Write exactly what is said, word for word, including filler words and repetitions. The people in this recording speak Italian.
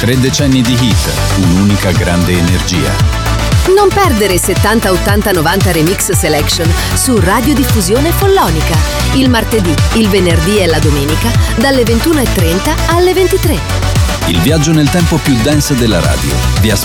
Tre decenni di hit, un'unica grande energia. Non perdere settanta ottanta novanta Remix Selection su Radiodiffusione Follonica. Il martedì, il venerdì e la domenica dalle ventuno e trenta alle ventitré. Il viaggio nel tempo più dance della radio. Vi aspetta